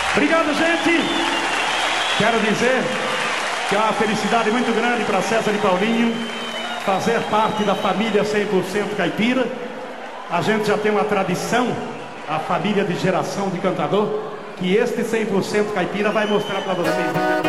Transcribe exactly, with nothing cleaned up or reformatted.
Obrigado, gente. Quero dizer que é uma felicidade muito grande para César e Paulinho fazer parte da família cem por cento caipira. A gente já tem uma tradição, a família de geração de cantador, que este cem por cento caipira vai mostrar para vocês.